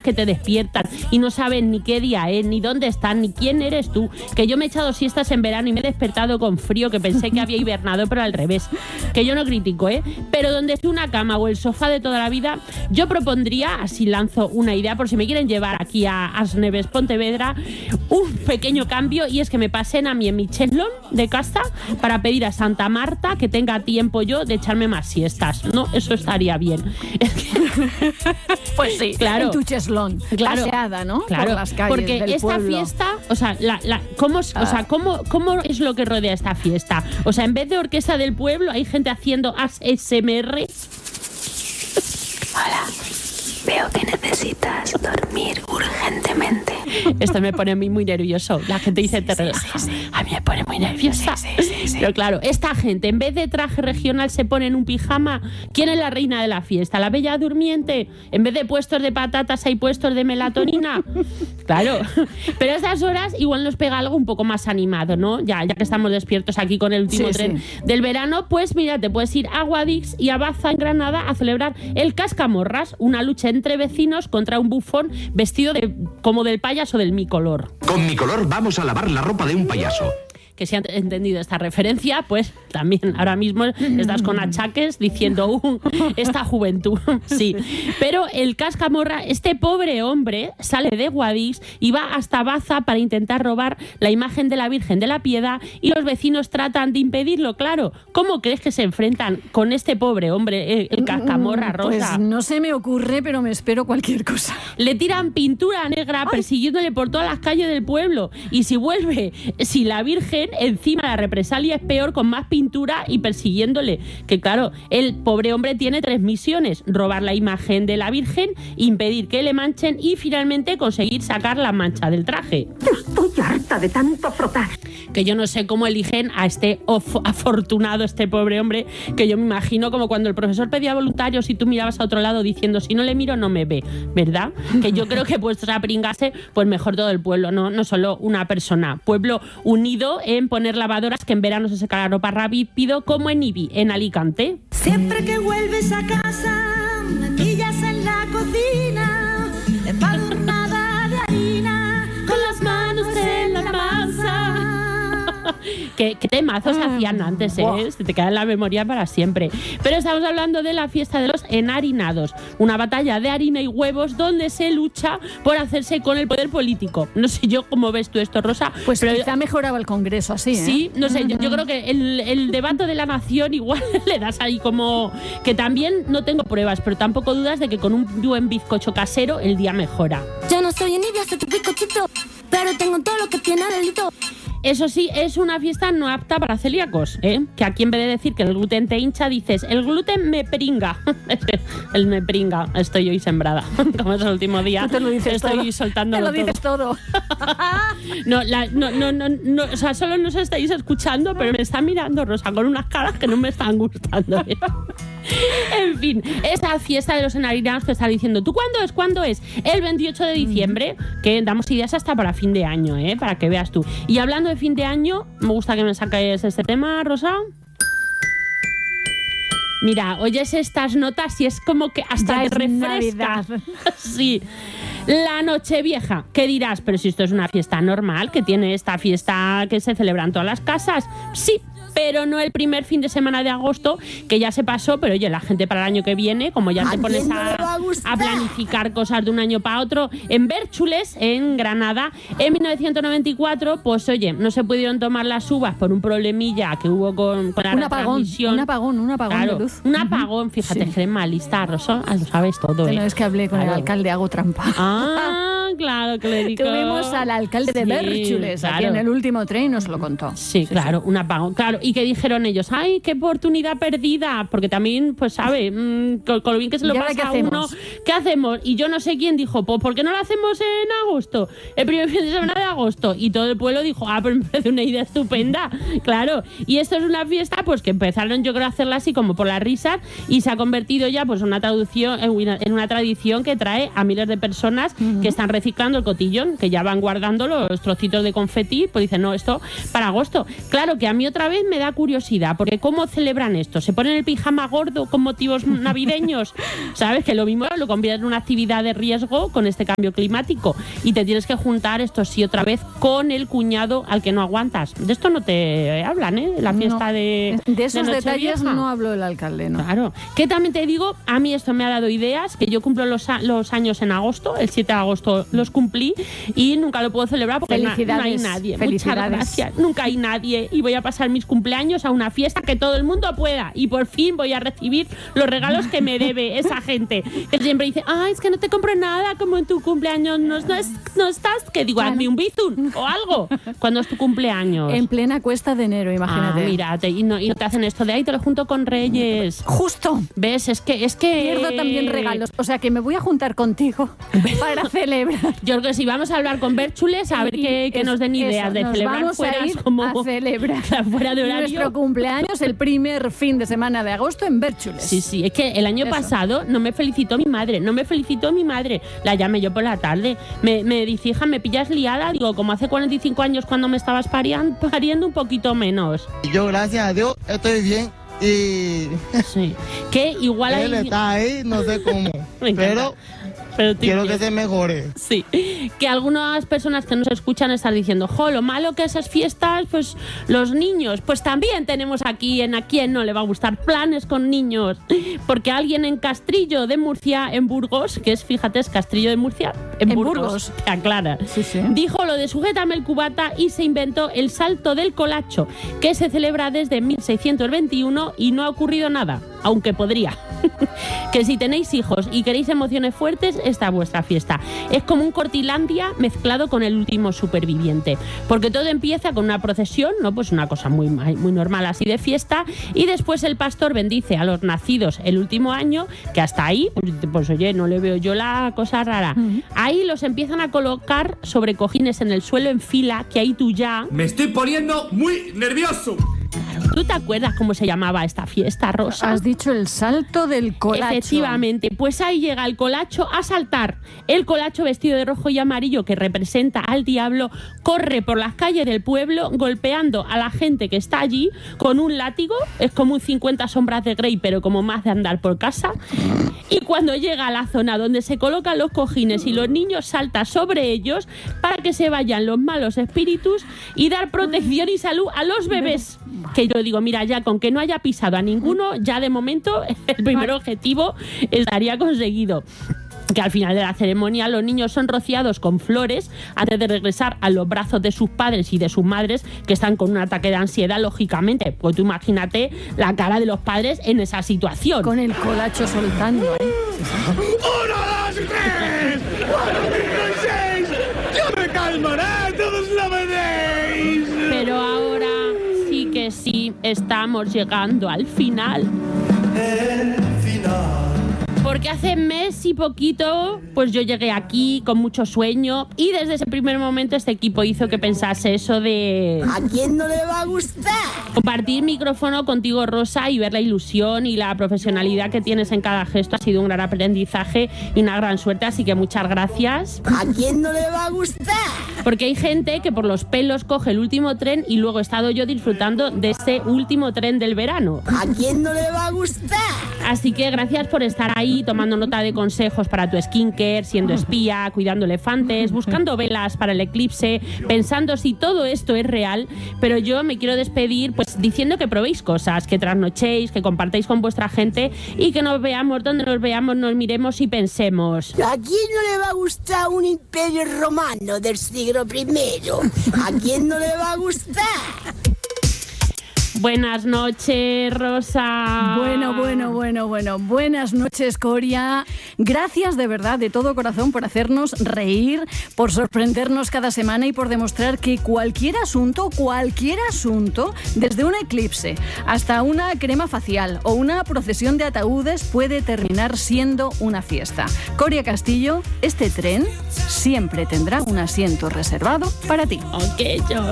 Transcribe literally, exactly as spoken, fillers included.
que te despiertan y no saben ni qué día es, ni dónde están, ni quién eres tú. Que yo me he echado siestas en verano y me he despertado con frío, que pensé que había hibernado, pero al revés. Que yo no critico, ¿eh? Pero donde esté una cama o el sofá de toda la vida, yo propondría, así lanzo una idea, por si me quieren llevar aquí a Asneves Pontevedra, un pequeño cambio, y es que me pasen a mí en mi cheslón de casa para pedir a Santa Marta que tenga tiempo yo de echarme más siestas. No, eso estaría bien. Pues sí, claro. En tu cheslón, claro, paseada, ¿no? Claro, por las calles porque del esta pueblo. fiesta, o sea, la, la, ¿cómo, ah. o sea ¿cómo, ¿cómo es lo que rodea esta fiesta? O sea, en vez de orquesta del pueblo, hay gente haciendo A S M R. Hola, veo que necesitas dormir urgentemente. Esto me pone a mí muy nervioso. La gente dice, te relaja. Sí, sí, sí. A mí me pone muy nerviosa. Sí, sí, sí, sí. Pero claro, esta gente, en vez de traje regional, se pone en un pijama. ¿Quién es la reina de la fiesta? ¿La bella durmiente? En vez de puestos de patatas, hay puestos de melatonina. Claro. Pero a estas horas igual nos pega algo un poco más animado, ¿no? Ya, ya que estamos despiertos aquí con el último sí, tren sí. del verano, pues mira, te puedes ir a Guadix y a Baza, en Granada, a celebrar el Cascamorras, una lucha entre vecinos contra un bufón vestido de, como del payaso del Mi Color. Con Mi Color vamos a lavar la ropa de un payaso. Que si han entendido esta referencia, pues también ahora mismo estás con achaques diciendo uh, esta juventud. Sí. Pero el Cascamorra, este pobre hombre, sale de Guadix y va hasta Baza para intentar robar la imagen de la Virgen de la Piedad, y los vecinos tratan de impedirlo, claro. ¿Cómo crees que se enfrentan con este pobre hombre, el, el Cascamorra Rosa? Pues no se me ocurre, pero me espero cualquier cosa. Le tiran pintura negra Ay. persiguiéndole por todas las calles del pueblo, y si vuelve, si la Virgen, encima la represalia es peor, con más pintura y persiguiéndole. Que claro, el pobre hombre tiene tres misiones: robar la imagen de la Virgen, impedir que le manchen y finalmente conseguir sacar la mancha del traje. Estoy harta de tanto frotar. Que yo no sé cómo eligen a este of- afortunado, este pobre hombre, que yo me imagino como cuando el profesor pedía voluntarios y tú mirabas a otro lado diciendo, si no le miro no me ve, ¿verdad? Que yo creo que puestos a pringarse, pues mejor todo el pueblo, no, no solo una persona. Pueblo unido en poner lavadoras, que en verano se seca la ropa rápido, como en Ibi, en Alicante. Siempre que vuelves a casa, me pillas en la cocina, empadurnada de harina, con las manos en la masa. ¿Qué, qué temazos mm. hacían antes, ¿eh? Wow. Se te queda en la memoria para siempre. Pero estamos hablando de la fiesta de los enharinados, una batalla de harina y huevos donde se lucha por hacerse con el poder político. No sé yo cómo ves tú esto, Rosa. Pues pero quizá mejoraba el Congreso así, ¿eh? Sí, no sé, yo, yo creo que el, el debate de la nación igual le das ahí como... Que también no tengo pruebas, pero tampoco dudas de que con un buen bizcocho casero el día mejora. Yo no soy envidia, soy tu bizcochito, pero tengo todo lo que tiene delito. Eso sí, es una fiesta no apta para celíacos, ¿eh? Que aquí, en vez de decir que el gluten te hincha, dices, el gluten me pringa. El me pringa, estoy hoy sembrada. Como es el último día, no te lo dices estoy todo. soltándolo todo. Te lo dices todo. No, la, no, no, no, no, o sea, solo nos estáis escuchando, pero me está mirando Rosa con unas caras que no me están gustando, ¿eh? En fin, esa fiesta de los enharinados que está diciendo, ¿tú cuándo es? ¿Cuándo es? El veintiocho de diciembre, que damos ideas hasta para fin de año, ¿eh? Para que veas tú. Y hablando de fin de año, me gusta que me saques este tema, Rosa. Mira, oyes estas notas y es como que hasta ya te refresca. Sí. La Nochevieja. ¿Qué dirás? Pero si esto es una fiesta normal, que tiene esta fiesta que se celebra en todas las casas. Sí, pero no el primer fin de semana de agosto, que ya se pasó, pero oye, la gente para el año que viene, como ya te pones a, a planificar cosas de un año para otro, en Bérchules, en Granada, en mil novecientos noventa y cuatro, pues oye, no se pudieron tomar las uvas por un problemilla que hubo con, con la un apagón, transmisión. Un apagón, un apagón claro, de luz. Un apagón, fíjate, sí. Que eres malista, Rosa, lo sabes todo. Pero ¿eh? es que hablé con claro. el alcalde, hago trampa. Ah, claro, clérigo. Tuvimos al alcalde de sí, Bérchules, claro. Aquí en el último tren, nos lo contó. Sí, sí claro, sí. un apagón. Claro, y que dijeron ellos, ¡ay, qué oportunidad perdida! Porque también, pues, sabe, mmm, con, con lo bien que se lo pasa a uno, ¿qué hacemos? Y yo no sé quién dijo, pues, ¿por qué no lo hacemos en agosto? El primer fin de semana de agosto. Y todo el pueblo dijo, ah, pero me parece una idea estupenda. Claro. Y esto es una fiesta, pues, que empezaron, yo creo, a hacerla así como por las risas, y se ha convertido ya, pues, en una traducción, en una tradición que trae a miles de personas uh-huh. que están recién reciclando el cotillón, que ya van guardando los trocitos de confeti, pues dicen, no, esto para agosto. Claro que a mí otra vez me da curiosidad, porque ¿cómo celebran esto? ¿Se ponen el pijama gordo con motivos navideños? ¿Sabes? Que lo mismo lo convierten en una actividad de riesgo con este cambio climático y te tienes que juntar, esto sí, otra vez con el cuñado al que no aguantas. De esto no te hablan, ¿eh? La fiesta no, de De esos de detalles no habló el alcalde, ¿no? Claro. Que también te digo, a mí esto me ha dado ideas, que yo cumplo los, a- los años en agosto, el siete de agosto los cumplí y nunca lo puedo celebrar porque no, no hay nadie. Felicidades. Muchas gracias. Nunca hay nadie y voy a pasar mis cumpleaños a una fiesta que todo el mundo pueda y por fin voy a recibir los regalos que me debe esa gente que siempre dice, ay, es que no te compro nada como en tu cumpleaños, no, no, es, no estás, que digo, Claro. hazme un bizun o algo cuando es tu cumpleaños. En plena cuesta de enero, imagínate. Ah, mírate, y no, y no te hacen esto de ahí, te lo junto con Reyes. Justo. ¿Ves? Es que, es que... Pierdo también regalos. O sea que me voy a juntar contigo para celebrar. Yo creo que si vamos a hablar con Bérchules, a ver que, que Es- nos den ideas eso, de nos celebrar vamos fuera a ir como a celebrar fuera de horario. nuestro cumpleaños el primer fin de semana de agosto en Bérchules. Sí, sí, es que el año Eso. pasado no me felicitó mi madre, no me felicitó mi madre. La llamé yo por la tarde. Me, me dice, hija, ¿me pillas liada? Digo, como hace cuarenta y cinco años cuando me estabas parian- pariendo un poquito menos. Yo, gracias a Dios, estoy bien y Sí. Que igual él hay... está ahí, no sé cómo, Me encanta. pero Pero tú quiero que quieres. se mejore. Sí, que algunas personas que nos escuchan están diciendo, jo, lo malo que esas fiestas, pues los niños, pues también tenemos aquí, en a quién no le va a gustar, planes con niños, porque alguien en Castrillo de Murcia, en Burgos, que es, fíjate, es Castrillo de Murcia, en, En Burgos, Burgos. te aclara, Sí, sí. dijo lo de sujétame el cubata y se inventó el salto del colacho, que se celebra desde mil seiscientos veintiuno y no ha ocurrido nada, aunque podría. Que si tenéis hijos y queréis emociones fuertes, esta es vuestra fiesta. Es como un Cortilandia mezclado con el último superviviente. Porque todo empieza con una procesión, ¿no? Pues una cosa muy, muy normal así de fiesta. Y después el pastor bendice a los nacidos el último año, que hasta ahí, pues, pues oye, no le veo yo la cosa rara. Uh-huh. Ahí los empiezan a colocar sobre cojines en el suelo en fila, que ahí tú ya... Me estoy poniendo muy nervioso. ¿Tú te acuerdas cómo se llamaba esta fiesta, Rosa? Has dicho el salto del colacho. Efectivamente, pues ahí llega el colacho a saltar. El colacho vestido de rojo y amarillo, que representa al diablo, corre por las calles del pueblo golpeando a la gente que está allí con un látigo. Es como un cincuenta sombras de Grey, pero como más de andar por casa. Y cuando llega a la zona donde se colocan los cojines y los niños, salta sobre ellos para que se vayan los malos espíritus y dar protección y salud a los bebés. Que yo digo, mira, ya con que no haya pisado a ninguno, ya de momento el primer objetivo estaría conseguido. Que al final de la ceremonia los niños son rociados con flores antes de regresar a los brazos de sus padres y de sus madres, que están con un ataque de ansiedad, lógicamente. Pues tú imagínate la cara de los padres en esa situación. Con el colacho soltando, ¿eh? ¡Uno, dos, tres! ¡Cuatro, cinco y seis! ¡Yo me calmaré! ¡Todos lo veréis! Pero ahora sí que sí, estamos llegando al final. El final. Porque hace mes y poquito, pues yo llegué aquí con mucho sueño y desde ese primer momento este equipo hizo que pensase eso de... ¿A quién no le va a gustar? Compartir micrófono contigo, Rosa, y ver la ilusión y la profesionalidad que tienes en cada gesto ha sido un gran aprendizaje y una gran suerte, así que muchas gracias. ¿A quién no le va a gustar? Porque hay gente que por los pelos coge el último tren y luego he estado yo disfrutando de este último tren del verano. ¿A quién no le va a gustar? Así que gracias por estar ahí tomando nota de consejos para tu skincare, siendo espía, cuidando elefantes, buscando velas para el eclipse, pensando si todo esto es real. Pero yo me quiero despedir pues diciendo que probéis cosas, que trasnochéis, que compartáis con vuestra gente y que nos veamos donde nos veamos, nos miremos y pensemos. ¿A quién no le va a gustar un imperio romano del siglo primero? ¿A quién no le va a gustar? Buenas noches, Rosa. Bueno, bueno, bueno, bueno. Buenas noches, Coria. Gracias de verdad, de todo corazón, por hacernos reír, por sorprendernos cada semana y por demostrar que cualquier asunto, cualquier asunto, desde un eclipse hasta una crema facial o una procesión de ataúdes puede terminar siendo una fiesta. Coria Castillo, este tren siempre tendrá un asiento reservado para ti. Ok, yo.